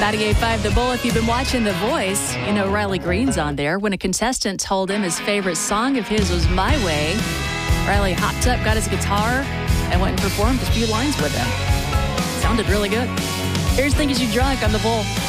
98.5 The Bull. If you've been watching The Voice, you know Riley Green's on there. When a contestant told him his favorite song of his was My Way, Riley hopped up, got his guitar, and went and performed a few lines with him. Sounded really good. Here's Think As You Drunk on The Bull.